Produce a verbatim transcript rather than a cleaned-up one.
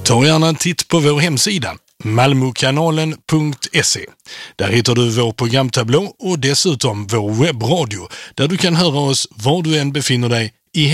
Ta gärna en titt på vår hemsida malmokanalen punkt se. Där hittar du vår programtablå och dessutom vår webbradio där du kan höra oss var du än befinner dig